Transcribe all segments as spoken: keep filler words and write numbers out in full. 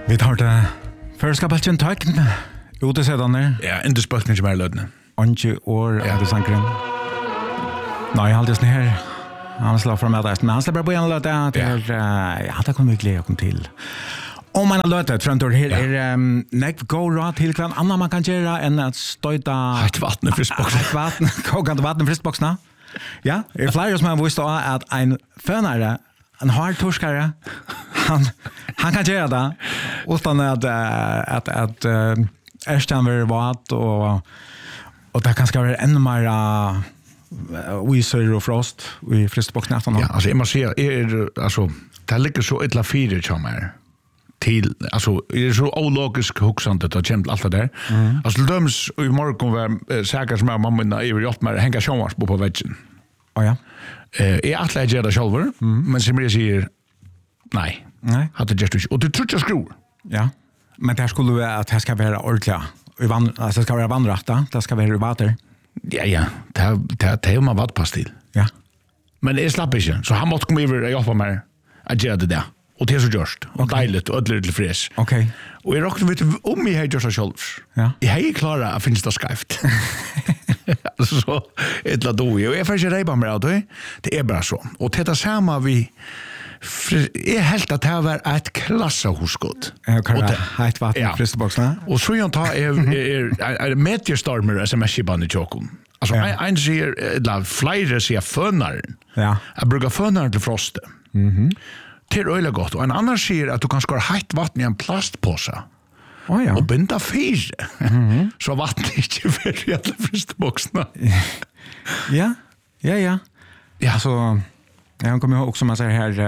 Vi tar det førskapelsen tøkken ute sedan der. Ja, inte spökning som är lödne. Anki år är det sankren. Nej, jag alldeles här. Han slår fram att men han släpper på en låt att ja, det kommer vi glädja kom till. Om man har lötet från då här är neck go rot till kan annan man kan göra än att stöta Hett vatten i fristboxen. Hett vatten, kokande vatten i fristboxen. Ja, är flera som har visst att en fönare, en hard torskare, han han kan göra det utan att att att ärsten var vat och och det kan ska vara ännu mer Weezer och Frost i fristboxen. Ja, alltså man ser är alltså det ligger så illa fyra chamar till alltså är det så ologisk huxande att kämpa allt det där. Mm. Alltså döms i morgon var säkert som mamma i gjort med hänga sjönvars på väggen. Oh ja. Eh är att lägga det själva, men som jag säger nej. Nej. Hade just du och du tror jag skruv. Ja. Men det skulle vara att det ska vara ordentligt. I vann alltså det ska vara vandrätta, det ska vara i vatten. Ja ja, det det det är man vad pass till. Ja. Men det slapp inte. Så han måste komma över och hjälpa mig att göra det där. Och det är så görst. Och dejligt och ödligt fräs. Okej. Och jag råkade vet om jag har gjort så själv. Ja. Jag är klar att finns det skrift. Så ett la då. Och jag får inte rejba mig av det. Det är bara så. Och det är samma vi är helt att det var ett klassa huskott. Jag kan ha ett vatten i fristboxen. Och så jag tar är är meteorstormar som är skibande chokom. Alltså en en ser la flera ser fönaren. Ja. Jag brukar fönaren till frosten. Mhm. Till öle gott och en annan ser att du kan skara hett vatten i en plastpåse. Oh ja. Och binda fyr. Mhm. Så vatten inte för i alla fristboxarna. Ja. Ja ja. Ja, så jag kommer ihåg också man säger här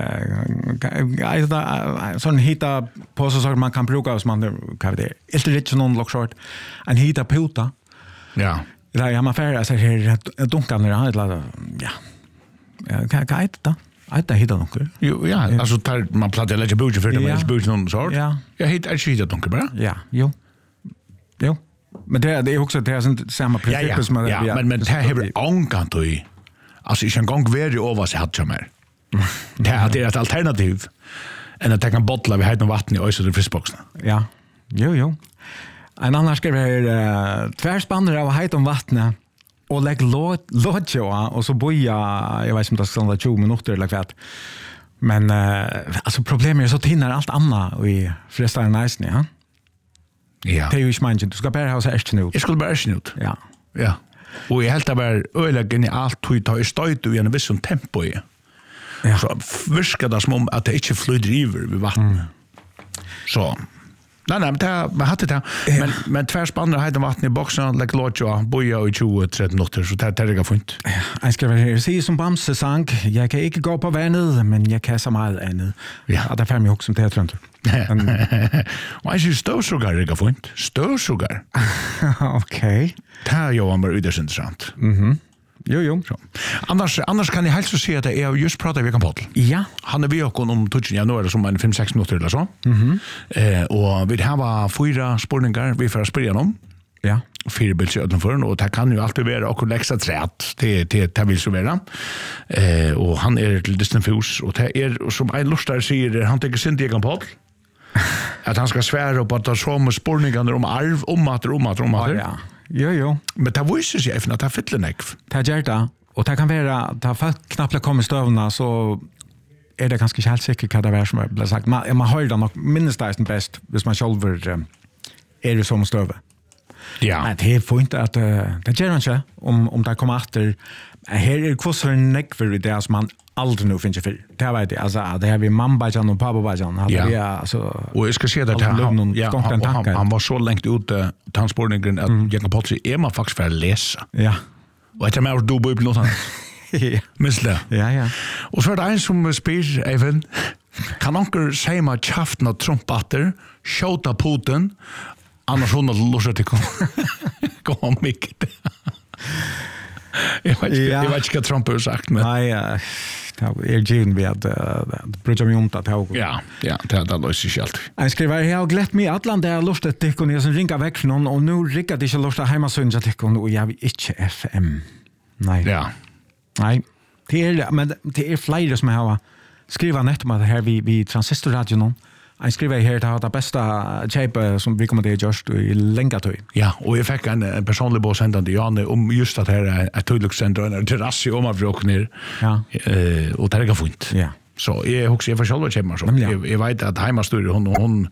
eh sån hita på så saker man kan bruka som man kan det. Inte riktigt någon lockshort. En hita puta. Ja. Där jag man färra så här dunkan där han eller ja. Kan kan det då? Att det hittar något. Jo, ja, alltså tar man plattar lägga budget för det med budget någon sort. Ja. Jag hittar inte hittar dunkel bara. Ja, jo. Jo. Men det det är också det är sånt samma princip som man ja, men men det har angant då i. Alltså jag kan gång vara över så hade jag mer. Det är ett alternativ än att ta en bottla vi har något vatten i ös och fristboxen. Ja. Jo, jo. En annan skriver här tvärspannar av heitt om vattnet och lägg låt och så boja jag vet inte om det ska vara tjugo minuter eller kvart. Men uh, alltså problemet är så tinnar allt annat i frestar nice ja. Ja. Det är ju inte man du ska bara ha så ärsten ut. Jag skulle bara ärsten ut. Ja. Ja. Och jag helt var öligen i allt tog ta i stöd i en viss tempo i. Ja. Så viskar det som om att det inte flyter över vid vatten. Mm. Så nej, nej, men det man hade det. Men men tvärspannar hade vatten i boxen, lägg låtja, boja i tjugo till trettio minuter så det är det fint. Ja, jag ska väl säga som Bamse sang, jag kan inte gå på vattnet, men jag kan så mycket annat. Ja, det är för mig också som det är trönt. Vad är det stövsugar det är fint? Stövsugar. Okej. Det är ju mer intressant. Mhm. Jo, jo. Så. Annars, annars kan jag helst så se att det är just pratar vi kan podden. Ja. Han är vi också om touchen januari det som en fem sex minuter eller så. Mhm. Eh och vi har fyra spårningar vi får spela om. Ja. Fyra bilder utanför och det kan ju alltid vara och läxa trätt till till det vill så vara. Eh och han är till distanfus och det är som en lustar säger han tycker synd jag kan podd. Att han ska svära på att det så med spårningar om arv om att om att om att. Ja. Jo, jo. Men det visar sig efter att det fyller nekv. Det gör det. Och det kan vara att folk knappt kommer stövna så är det ganska helt säkert vad det är som blir sagt. Man, man hör det nog minst det är bäst hvis man själv är det som stöve. Ja. Men det är fint att det gör inte om, om det kommer efter. Här är det kvoss för nekver i det som man aldrig nu finns för. Det vet jag. Alltså, det har vi mambajan och papabajan. Ja. Vi, alltså, och jag ska se att han, ja, han, han, han var så längt ute tandspårningen att mm. jag kan påstå är man faktiskt för att läsa. Ja. Och jag med att du bor på något annat. Ja. Minns det? Ja, ja. Och så är det en som spyr även kan onker säga man tjaftna trumpatter skjuta Putin annars hon har lust att komma mycket. Jag vet inte, jag vet inte vad Trump har sagt men nej, ja. Det är givn vi att bryta mig om det här. Ja, ja, det är det löser sig allt. Jag skriver, jag har glätt mig att landa, jag har lust att tycka och jag som ringar väck från någon och nu rickar det inte lust att hemmasynja tycka och jag vill inte F M. Nej. Ja. Nej, det är, men det är flera som jag har skrivit nätt om att det här vid, vid transistorradion Han skriver her til det beste kjøpet som vi kommer til å gjøre i lenge tøy. Ja, og jeg fikk en, en personlig båsendende Janne om just at her er et tøyluksenter og en terrasse om av råkner. Ja. Uh, og det er ikke funnet. Ja. Så jeg husker jeg får selv kjemmer så. Jeg, jeg vet at heimastyret, hun, hun